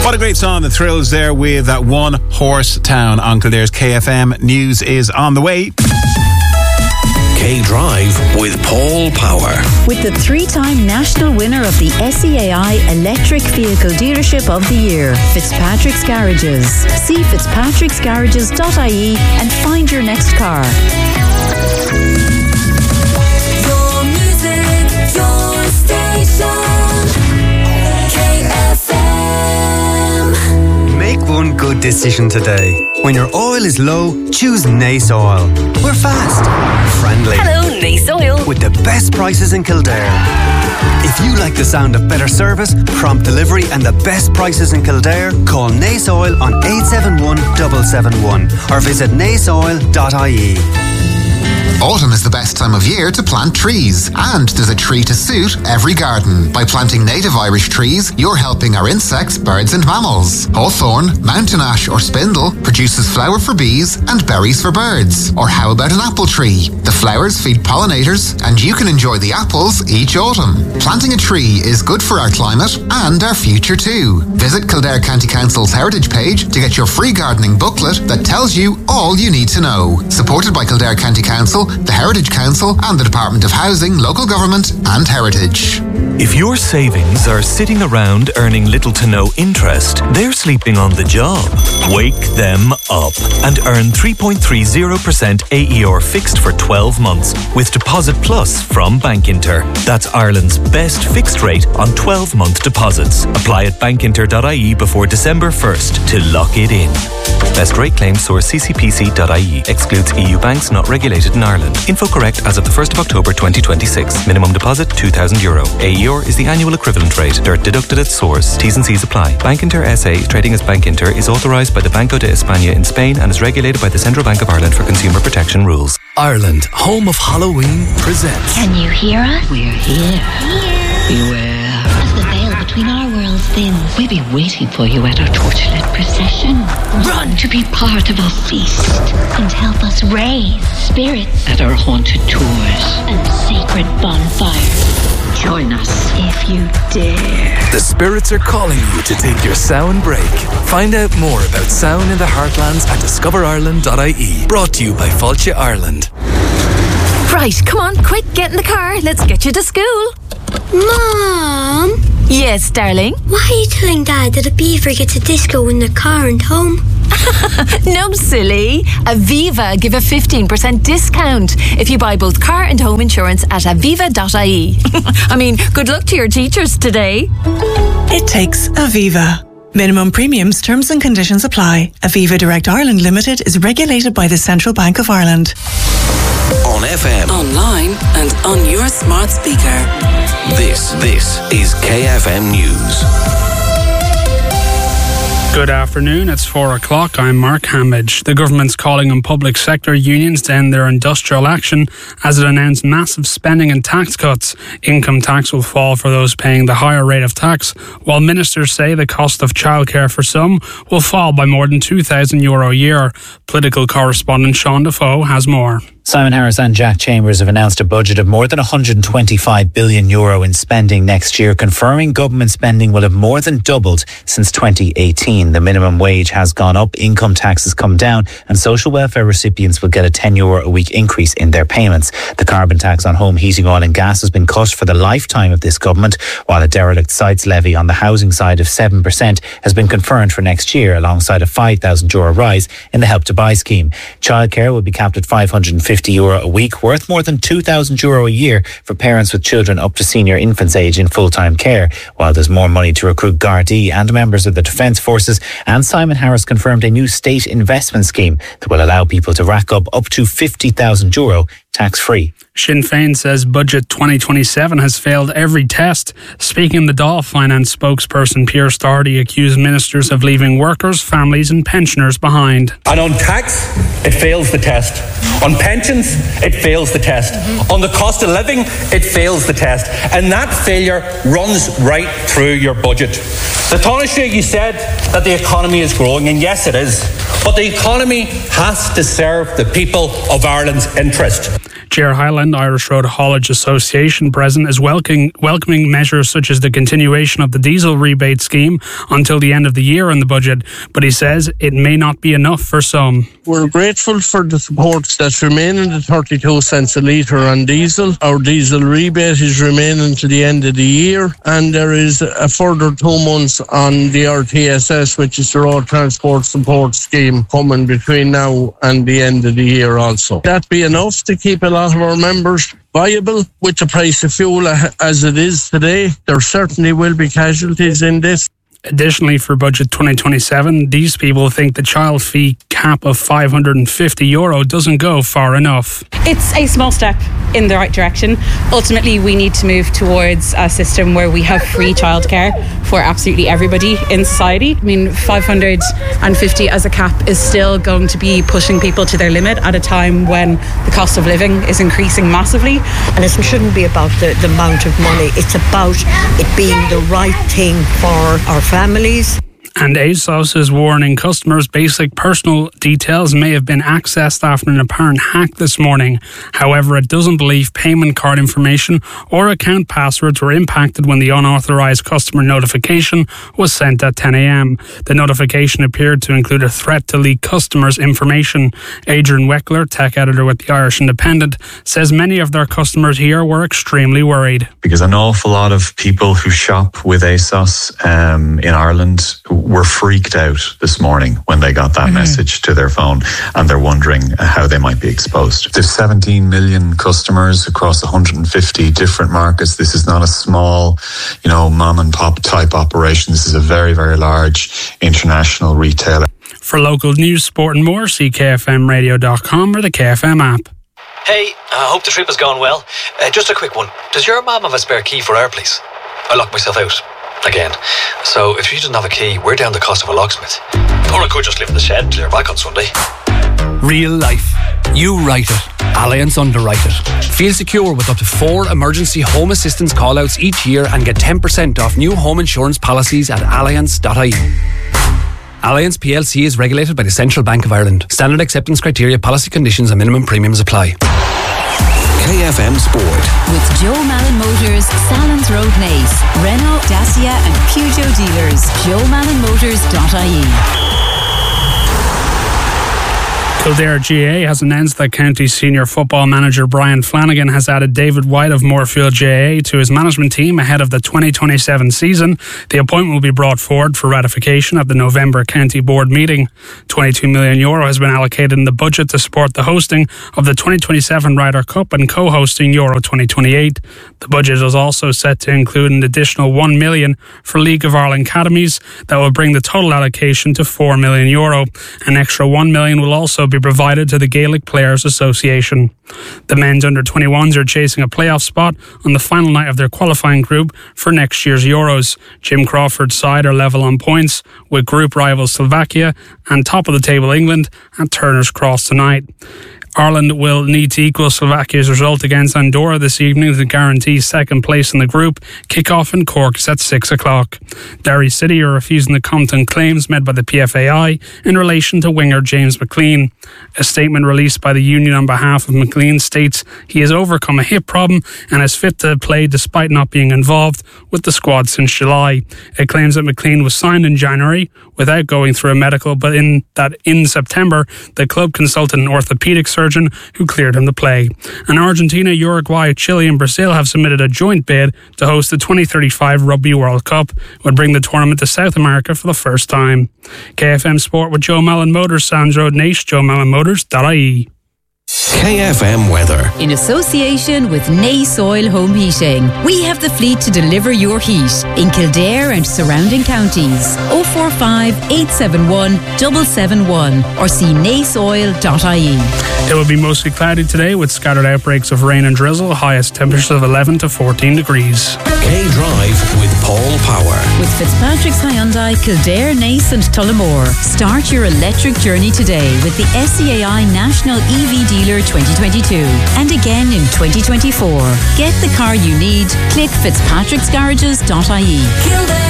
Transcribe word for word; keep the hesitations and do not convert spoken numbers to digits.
What a great song, The Thrills there with that One Horse Town on Kildare's K F M. News is on the way. K-Drive with Paul Power. With the three-time national winner of the S E A I Electric Vehicle Dealership of the Year, Fitzpatrick's Garages. See fitzpatricks garages dot I E and find your next car. Your music, your station, K F M. Make one good decision today. When your oil is low, choose Nace Oil. We're fast, friendly. Hello, Nace Oil. With the best prices in Kildare. If you like the sound of better service, prompt delivery and the best prices in Kildare, call Nace Oil on eight seven one, seven seven one or visit nace oil dot I E. Autumn is the best time of year to plant trees, and there's a tree to suit every garden. By planting native Irish trees, you're helping our insects, birds and mammals. Hawthorn, mountain ash or spindle produces flower for bees and berries for birds. Or how about an apple tree? The flowers feed pollinators and you can enjoy the apples each autumn. Planting a tree is good for our climate and our future too. Visit Kildare County Council's Heritage page to get your free gardening booklet that tells you all you need to know. Supported by Kildare County Council, the Heritage Council and the Department of Housing, Local Government and Heritage. If your savings are sitting around earning little to no interest, they're sleeping on the job. Wake them up and earn three point three zero percent A E R fixed for twelve months with Deposit Plus from Bankinter. That's Ireland's best fixed rate on twelve-month deposits. Apply at bankinter dot I E before December first to lock it in. Best rate claim source c c p c dot I E. Excludes E U banks not regulated in Ireland. Info correct as of the first of October twenty twenty-six. Minimum deposit two thousand euro. A E R is the annual equivalent rate. Dirt deducted at source. T's and C's apply. Bankinter S A, trading as Bankinter, is authorised by the Banco de España in Spain and is regulated by the Central Bank of Ireland for consumer protection rules. Ireland, home of Halloween, presents. Can you hear us? We're here. Beware. As the veil between our worlds thins, we'll be waiting for you at our torchlit procession. Run to be part of a feast and help us raise spirits at our haunted tours and sacred bonfires. Join us if you dare. The spirits are calling you to take your sound break. Find out more about Sound in the Heartlands at discover ireland dot I E. Brought to you by Fáilte Ireland. Right, come on, quick, get in the car. Let's get you to school. Mom? Yes, darling? Why are you telling Dad that a beaver gets a disco in the car and home? No, silly. Aviva give a fifteen percent discount if you buy both car and home insurance at aviva dot I E. I mean, good luck to your teachers today. It takes Aviva. Minimum premiums, terms and conditions apply. Aviva Direct Ireland Limited is regulated by the Central Bank of Ireland. On F M, online and on your smart speaker. This, this is K F M News. Good afternoon, it's four o'clock. I'm Mark Hambidge. The government's calling on public sector unions to end their industrial action as it announced massive spending and tax cuts. Income tax will fall for those paying the higher rate of tax, while ministers say the cost of childcare for some will fall by more than two thousand euro a year. Political correspondent Sean Defoe has more. Simon Harris and Jack Chambers have announced a budget of more than one hundred twenty-five billion euro in spending next year, confirming government spending will have more than doubled since twenty eighteen. The minimum wage has gone up, income tax has come down, and social welfare recipients will get a ten euro a week increase in their payments. The carbon tax on home heating, oil and gas has been cut for the lifetime of this government, while a derelict sites levy on the housing side of seven percent has been confirmed for next year, alongside a five thousand euro rise in the Help to Buy scheme. Childcare will be capped at five hundred fifty euro a week, worth more than two thousand euro a year for parents with children up to senior infants age in full-time care, while there's more money to recruit Gardaí and members of the Defence Forces. And Simon Harris confirmed a new state investment scheme that will allow people to rack up up to fifty thousand euro tax-free. Sinn Féin says Budget twenty twenty-seven has failed every test. Speaking in the Dáil, Finance spokesperson Pierre Stardy accused ministers of leaving workers, families and pensioners behind. And on tax, it fails the test. On pensions, it fails the test. Mm-hmm. On the cost of living, it fails the test. And that failure runs right through your budget. The Taoiseach, you said that the economy is growing, and yes, it is. But the economy has to serve the people of Ireland's interest. Ger Highland, Irish Road Haulage Association President, is welcoming, welcoming measures such as the continuation of the diesel rebate scheme until the end of the year in the budget, but he says it may not be enough for some. We're grateful for the supports that remain in the thirty-two cents a litre on diesel. Our diesel rebate is remaining to the end of the year, and there is a further two months on the R T S S, which is the Road Transport Support Scheme, coming between now and the end of the year also. That be enough to keep a lot of our members viable with the price of fuel as it is today. There certainly will be casualties in this. Additionally, for budget twenty twenty-seven, these people think the child fee cap of five hundred fifty euro doesn't go far enough. It's a small step in the right direction. Ultimately, we need to move towards a system where we have free childcare for absolutely everybody in society. I mean, five hundred fifty as a cap is still going to be pushing people to their limit at a time when the cost of living is increasing massively. And it shouldn't be about the, the amount of money. It's about it being the right thing for our families. And ASOS is warning customers basic personal details may have been accessed after an apparent hack this morning. However, it doesn't believe payment card information or account passwords were impacted when the unauthorised customer notification was sent at ten a.m. The notification appeared to include a threat to leak customers' information. Adrian Weckler, tech editor with the Irish Independent, says many of their customers here were extremely worried. Because an awful lot of people who shop with ASOS um, in Ireland were freaked out this morning when they got that mm-hmm. message to their phone, and they're wondering how they might be exposed. There's seventeen million customers across one hundred fifty different markets. This is not a small, you know, mom and pop type operation. This is a very, very large international retailer. For local news, sport and more, see K F M radio dot com or the K F M app. Hey, I hope the trip has gone well. Uh, just a quick one. Does your mum have a spare key for our place? I locked myself out. Again. So if she doesn't have a key, we're down the cost of a locksmith. Or I could just live in the shed until you're back on Sunday. Real life. You write it. Allianz underwrite it. Feel secure with up to four emergency home assistance callouts each year and get ten percent off new home insurance policies at allianz dot I E. Allianz P L C is regulated by the Central Bank of Ireland. Standard acceptance criteria, policy conditions and minimum premiums apply. K F M Sport. With Joe Malin Motors, Salons Road Nace, Renault, Dacia and Peugeot dealers. joe malin motors dot I E. Kildare G A A has announced that County Senior Football Manager Brian Flanagan has added David White of Moorfield G A A to his management team ahead of the twenty twenty-seven season. The appointment will be brought forward for ratification at the November County Board meeting. twenty-two million euro has been allocated in the budget to support the hosting of the twenty twenty-seven Ryder Cup and co-hosting Euro twenty twenty-eight. The budget is also set to include an additional one million for League of Ireland academies that will bring the total allocation to four million euro. An extra one million will also be provided to the Gaelic Players Association. The men's under twenty-ones are chasing a playoff spot on the final night of their qualifying group for next year's Euros. Jim Crawford's side are level on points with group rivals Slovakia and top of the table England at Turner's Cross tonight. Ireland will need to equal Slovakia's result against Andorra this evening to guarantee second place in the group. Kick-off in Cork is at six o'clock. Derry City are refusing the Compton claims made by the P F A I in relation to winger James McLean. A statement released by the union on behalf of McLean states he has overcome a hip problem and is fit to play despite not being involved with the squad since July. It claims that McLean was signed in January without going through a medical, but in that in September the club consulted an orthopaedic surgeon who cleared him to play. And Argentina, Uruguay, Chile and Brazil have submitted a joint bid to host the twenty thirty-five Rugby World Cup. It would bring the tournament to South America for the first time. K F M Sport with Joe Malin Motors, Sands Road Nace, joe malin motors dot I E. K F M weather. In association with Nace Oil Home Heating, we have the fleet to deliver your heat in Kildare and surrounding counties. oh four five, eight seven one, seven seven one or see nace oil dot I E. It will be mostly cloudy today with scattered outbreaks of rain and drizzle, highest temperatures of eleven to fourteen degrees. K-Drive with Paul Power. With Fitzpatrick's Hyundai, Kildare, Nace and Tullamore. Start your electric journey today with the S C A I National E V Dealer twenty twenty-two and again in twenty twenty-four. Get the car you need. Click fitzpatricks garages dot I E.